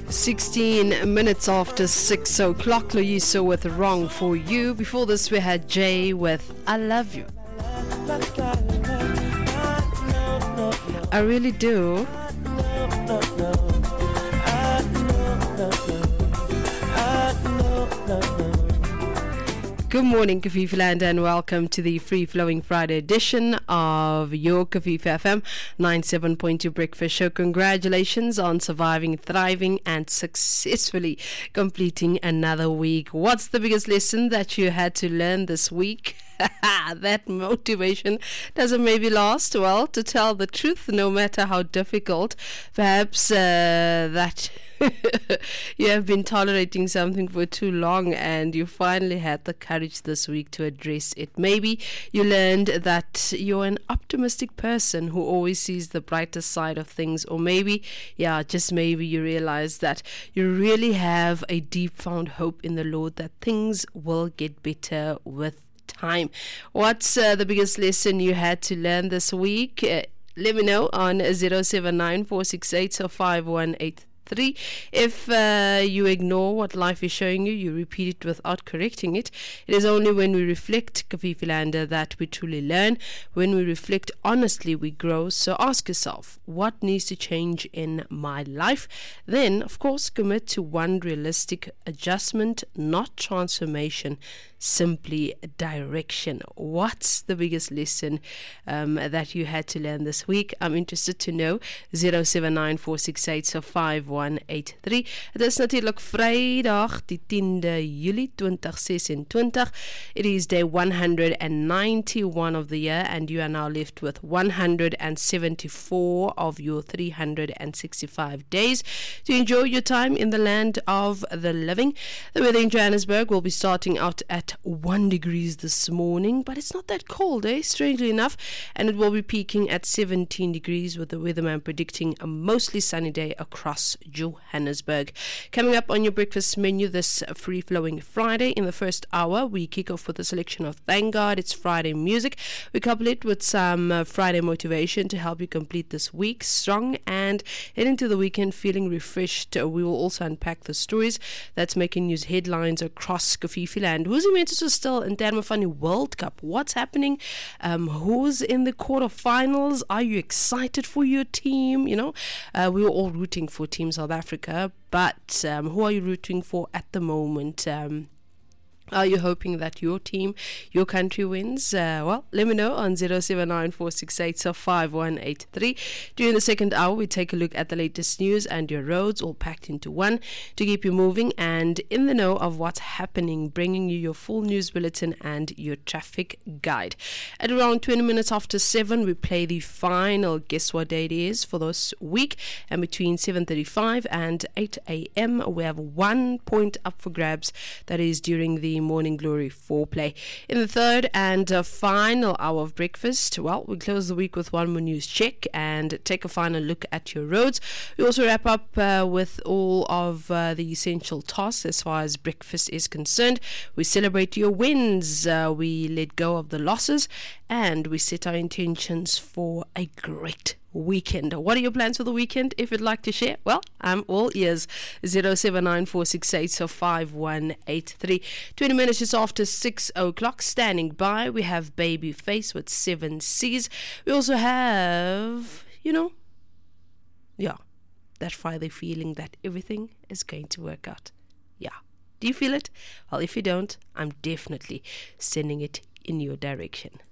16 minutes after 6 o'clock, Loyiso with Wrong For You. Before this, we had Jay with I Love You. I really do. Good morning, Kafifiland, and welcome to the free-flowing Friday edition of your Kafifi FM 97.2 Breakfast Show. Congratulations on surviving, thriving, and successfully completing another week. What's the biggest lesson that you had to learn this week? That motivation doesn't maybe last. Well, to tell the truth, no matter how difficult, perhaps that you have been tolerating something for too long and you finally had the courage this week to address it. Maybe you learned that you're an optimistic person who always sees the brighter side of things, or maybe, just maybe you realize that you really have a deep found hope in the Lord that things will get better with time. What's the biggest lesson you had to learn this week? Let me know on 079-468-5183. If you ignore what life is showing you, you repeat it without correcting it. It is only when we reflect, Kafifilanda, that we truly learn. When we reflect honestly, we grow. So ask yourself, what needs to change in my life? Then, of course, commit to one realistic adjustment, not transformation, simply direction. What's the biggest lesson that you had to learn this week? I'm interested to know. 079-468-5183. Dit is natuurlijk vrijdag die 10de Julie 2026. It is day 191 of the year, and you are now left with 174 of your 365 days to enjoy your time in the land of the living. The weather in Johannesburg will be starting out at 1 degrees this morning, but it's not that cold, strangely enough, and it will be peaking at 17 degrees, with the weatherman predicting a mostly sunny day across Johannesburg. Coming up on your breakfast menu this free-flowing Friday, in the first hour, we kick off with a selection of Thank God It's Friday music. We couple it with some Friday motivation to help you complete this week strong and head into the weekend feeling refreshed. We will also unpack the stories that's making news headlines across Kafifi land. Who's in Manchester still in Dermafani World Cup? What's happening? Who's in the quarterfinals? Are you excited for your team? We were all rooting for Team South Africa, but who are you rooting for at the moment? Are you hoping that your team, your country wins? Well, let me know on 079-468-5183. During the second hour, we take a look at the latest news and your roads, all packed into one to keep you moving and in the know of what's happening, bringing you your full news bulletin and your traffic guide. At around 20 minutes after 7, we play the final Guess What Day It Is for this week. And between 7:35 and 8 a.m., we have 1 point up for grabs. That is during the Morning Glory foreplay. In the third and final hour of breakfast, well, we close the week with one more news check and take a final look at your roads. We also wrap up with all of the essential tasks as far as breakfast is concerned. We celebrate your wins, we let go of the losses, and we set our intentions for a great weekend. What are your plans for the weekend? If you'd like to share, well, I'm all ears. 079-468-5183. 20 minutes just after 6 o'clock. Standing by, we have Babyface with 7 C's. We also have, that Friday feeling that everything is going to work out. Do you feel it? Well, if you don't, I'm definitely sending it in your direction.